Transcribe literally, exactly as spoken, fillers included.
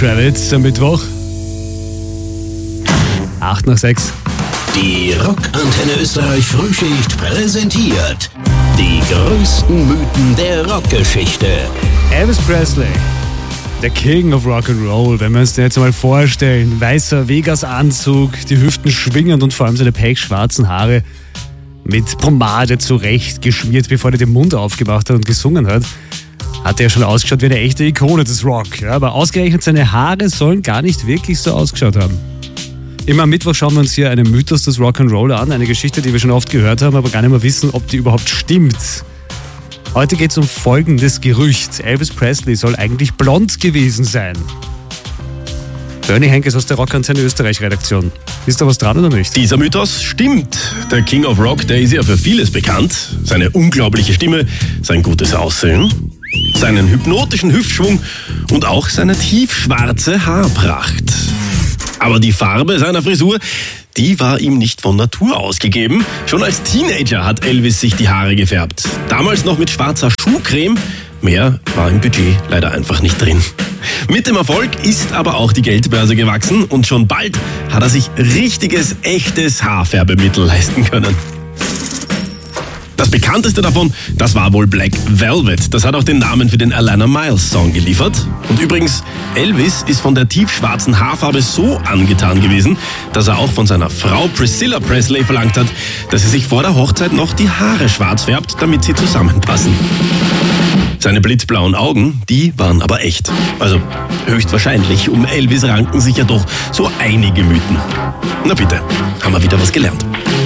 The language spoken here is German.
Kravitz am Mittwoch. acht nach sechs. Die Rockantenne Österreich Frühschicht präsentiert die größten Mythen der Rockgeschichte. Elvis Presley, der King of Rock'n'Roll, wenn wir uns den jetzt mal vorstellen. Weißer Vegas-Anzug, die Hüften schwingend und vor allem seine pechschwarzen Haare mit Pomade zurechtgeschmiert, bevor er den Mund aufgemacht hat und gesungen hat. Hat er schon ausgeschaut wie eine echte Ikone des Rock. Ja, aber ausgerechnet seine Haare sollen gar nicht wirklich so ausgeschaut haben. Immer am Mittwoch schauen wir uns hier einen Mythos des Rock'n'Roll an, eine Geschichte, die wir schon oft gehört haben, aber gar nicht mehr wissen, ob die überhaupt stimmt. Heute geht es um folgendes Gerücht. Elvis Presley soll eigentlich blond gewesen sein. Bernie Henkes aus der Rockantenne Österreich-Redaktion. Ist da was dran oder nicht? Dieser Mythos stimmt. Der King of Rock, der ist ja für vieles bekannt. Seine unglaubliche Stimme, sein gutes Aussehen, seinen hypnotischen Hüftschwung und auch seine tiefschwarze Haarpracht. Aber die Farbe seiner Frisur, die war ihm nicht von Natur ausgegeben. Schon als Teenager hat Elvis sich die Haare gefärbt. Damals noch mit schwarzer Schuhcreme. Mehr war im Budget leider einfach nicht drin. Mit dem Erfolg ist aber auch die Geldbörse gewachsen und schon bald hat er sich richtiges, echtes Haarfärbemittel leisten können. Das bekannteste davon, das war wohl Black Velvet. Das hat auch den Namen für den Alannah Myles Song geliefert. Und übrigens, Elvis ist von der tiefschwarzen Haarfarbe so angetan gewesen, dass er auch von seiner Frau Priscilla Presley verlangt hat, dass sie sich vor der Hochzeit noch die Haare schwarz färbt, damit sie zusammenpassen. Seine blitzblauen Augen, die waren aber echt. Also höchstwahrscheinlich, um Elvis ranken sich ja doch so einige Mythen. Na bitte, haben wir wieder was gelernt.